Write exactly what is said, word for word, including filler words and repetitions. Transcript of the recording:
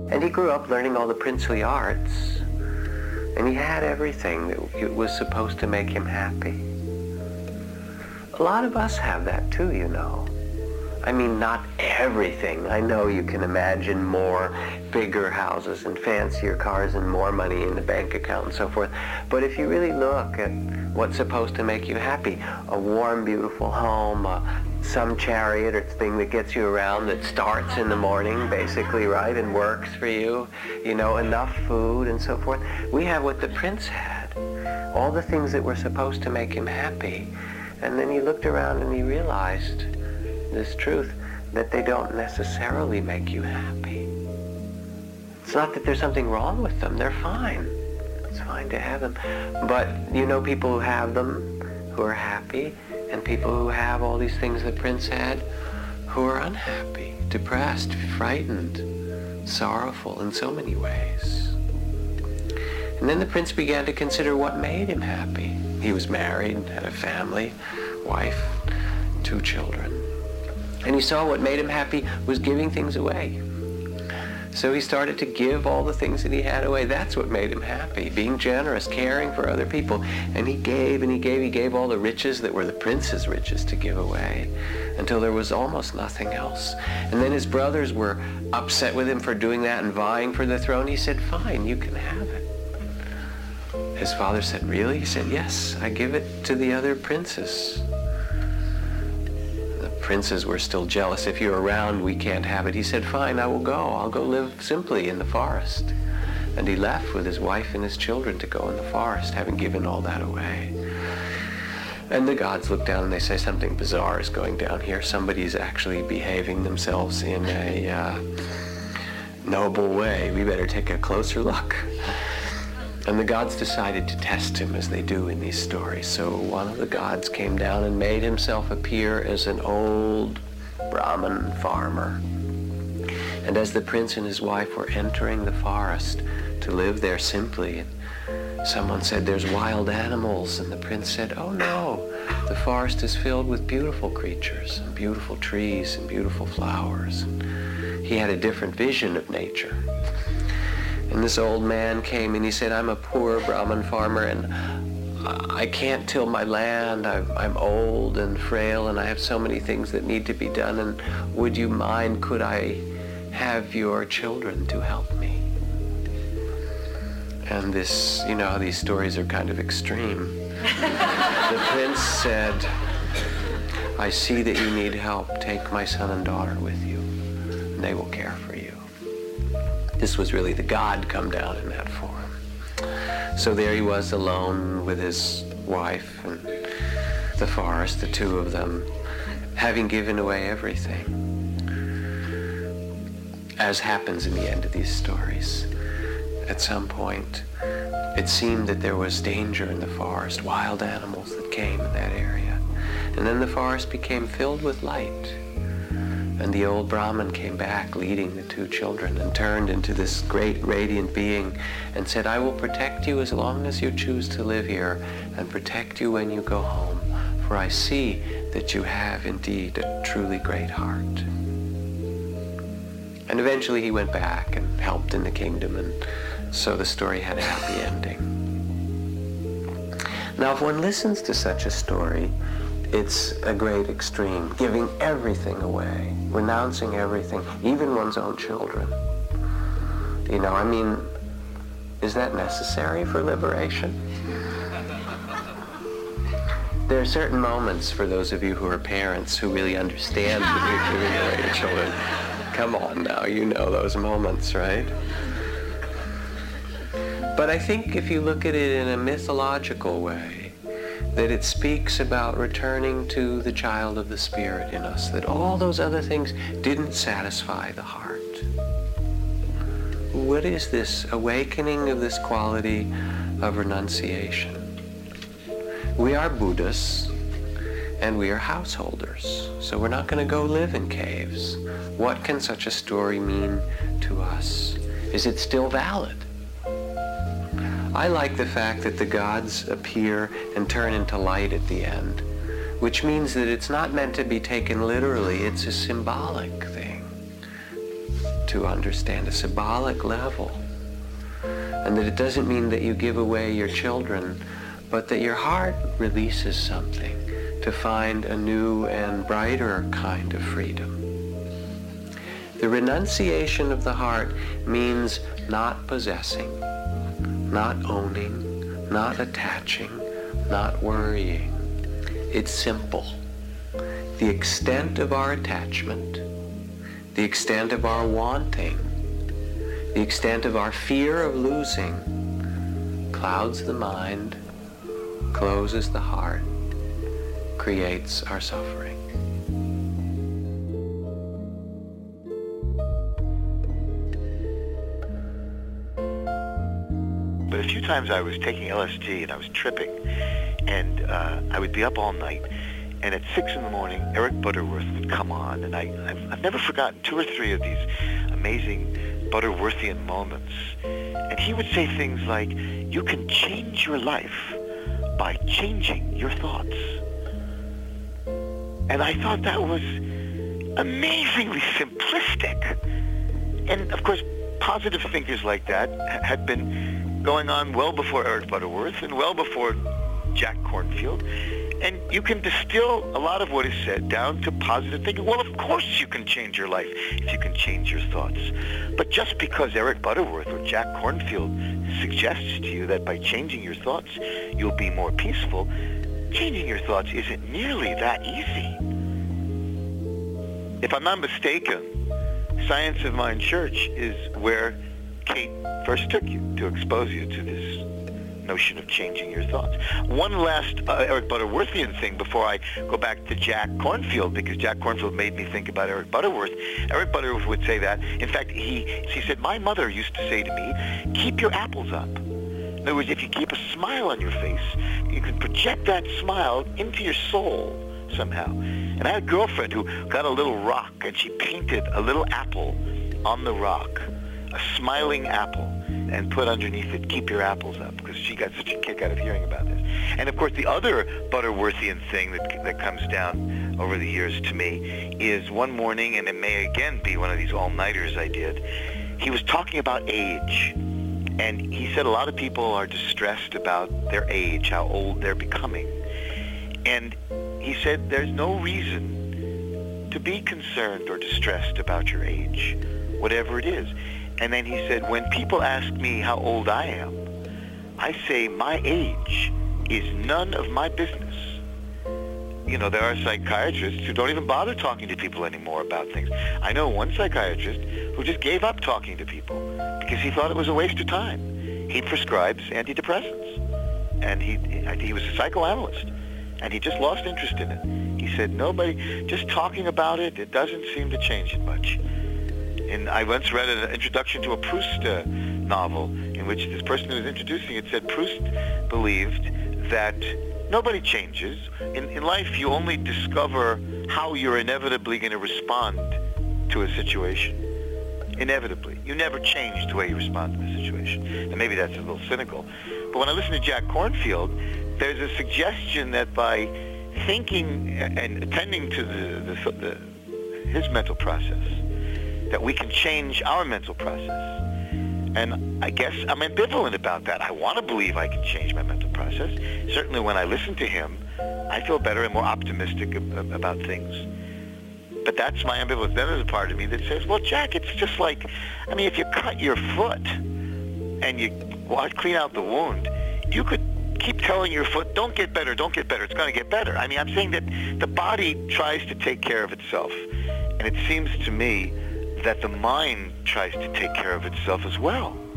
And he grew up learning all the princely arts, and he had everything that was supposed to make him happy. A lot of us have that too, you know. I mean, not everything. I know you can imagine more, bigger houses and fancier cars and more money in the bank account and so forth. But if you really look at what's supposed to make you happy, a warm, beautiful home, uh, some chariot or thing that gets you around that starts in the morning, basically, right, and works for you, you know, enough food and so forth. We have what the prince had, all the things that were supposed to make him happy. And then he looked around and he realized this truth, that they don't necessarily make you happy. It's not that there's something wrong with them. They're fine. It's fine to have them. But you know people who have them, who are happy, and people who have all these things the prince had, who are unhappy, depressed, frightened, sorrowful in so many ways. And then the prince began to consider what made him happy. He was married, had a family, wife, two children. And he saw what made him happy was giving things away. So he started to give all the things that he had away. That's what made him happy, being generous, caring for other people. And he gave and he gave, he gave all the riches that were the prince's riches to give away until there was almost nothing else. And then his brothers were upset with him for doing that and vying for the throne. He said, fine, you can have it. His father said, really? He said, yes, I give it to the other princes. Princes were still jealous. If you're around, we can't have it. He said, fine, I will go. I'll go live simply in the forest. And he left with his wife and his children to go in the forest, having given all that away. And the gods look down and they say, something bizarre is going down here. Somebody's actually behaving themselves in a uh, noble way. We better take a closer look. And the gods decided to test him, as they do in these stories. So one of the gods came down and made himself appear as an old Brahmin farmer. And as the prince and his wife were entering the forest to live there simply, someone said, there's wild animals. And the prince said, oh no, the forest is filled with beautiful creatures and beautiful trees and beautiful flowers. He had a different vision of nature. And this old man came and he said, I'm a poor Brahmin farmer and I can't till my land. I'm, I'm old and frail and I have so many things that need to be done. And would you mind, could I have your children to help me? And this, you know how these stories are kind of extreme. The prince said, I see that you need help. Take my son and daughter with you and they will care for you. This was really the god come down in that form. So there he was alone with his wife and the forest, the two of them, having given away everything. As happens in the end of these stories, at some point, it seemed that there was danger in the forest, wild animals that came in that area. And then the forest became filled with light. And the old Brahmin came back leading the two children and turned into this great radiant being and said, I will protect you as long as you choose to live here and protect you when you go home, for I see that you have indeed a truly great heart. And eventually he went back and helped in the kingdom, and so the story had a happy ending. Now if one listens to such a story, it's a great extreme, giving everything away, renouncing everything, even one's own children. You know, I mean, is that necessary for liberation? There are certain moments for those of you who are parents who really understand the giving away your children. Come on now, you know those moments, right? But I think if you look at it in a mythological way, that it speaks about returning to the child of the Spirit in us, that all those other things didn't satisfy the heart. What is this awakening of this quality of renunciation? We are Buddhists and we are householders, so we're not going to go live in caves. What can such a story mean to us? Is it still valid? I like the fact that the gods appear and turn into light at the end, which means that it's not meant to be taken literally, it's a symbolic thing. to understand, a symbolic level. And that it doesn't mean that you give away your children, but that your heart releases something to find a new and brighter kind of freedom. The renunciation of the heart means not possessing, not owning, not attaching, not worrying. It's simple. The extent of our attachment, the extent of our wanting, the extent of our fear of losing clouds the mind, closes the heart, creates our suffering. But a few times I was taking L S D and I was tripping, and uh, I would be up all night, and at six in the morning, Eric Butterworth would come on, and I, I've, I've never forgotten two or three of these amazing Butterworthian moments. And he would say things like, you can change your life by changing your thoughts. And I thought that was amazingly simplistic. And of course, positive thinkers like that had been going on well before Eric Butterworth and well before Jack Kornfield. And you can distill a lot of what is said down to positive thinking. Well, of course you can change your life if you can change your thoughts. But just because Eric Butterworth or Jack Kornfield suggests to you that by changing your thoughts you'll be more peaceful, changing your thoughts isn't nearly that easy. If I'm not mistaken, Science of Mind Church is where Kate first took you to expose you to this notion of changing your thoughts. One last uh, Eric Butterworthian thing before I go back to Jack Kornfield, because Jack Kornfield made me think about Eric Butterworth. Eric Butterworth would say that. In fact, he, he said, my mother used to say to me, keep your apples up. In other words, if you keep a smile on your face, you can project that smile into your soul somehow. And I had a girlfriend who got a little rock, and she painted a little apple on the rock, a smiling apple, and put underneath it, keep your apples up, because she got such a kick out of hearing about this. And of course, the other Butterworthian thing that, that comes down over the years to me is one morning, and it may again be one of these all-nighters I did, he was talking about age. And he said a lot of people are distressed about their age, how old they're becoming. And he said there's no reason to be concerned or distressed about your age, whatever it is. And then he said, when people ask me how old I am, I say my age is none of my business. You know, there are psychiatrists who don't even bother talking to people anymore about things. I know one psychiatrist who just gave up talking to people because he thought it was a waste of time. He prescribes antidepressants. And he, he was a psychoanalyst. And he just lost interest in it. He said, nobody, just talking about it, it doesn't seem to change it much. And I once read an introduction to a Proust uh, novel in which this person who was introducing it said Proust believed that nobody changes. In, in life, you only discover how you're inevitably going to respond to a situation. Inevitably. You never change the way you respond to the situation. And maybe that's a little cynical. But when I listen to Jack Kornfield, there's a suggestion that by thinking and attending to the, the, the, his mental process, that we can change our mental process. And I guess I'm ambivalent about that. I want to believe I can change my mental process. Certainly when I listen to him, I feel better and more optimistic ab- about things. But that's my ambivalence. Then there's a part of me that says, well, Jack, it's just like, I mean, if you cut your foot and you clean out the wound, you could keep telling your foot, don't get better, don't get better, it's going to get better. I mean, I'm saying that the body tries to take care of itself. And it seems to me that the mind tries to take care of itself as well.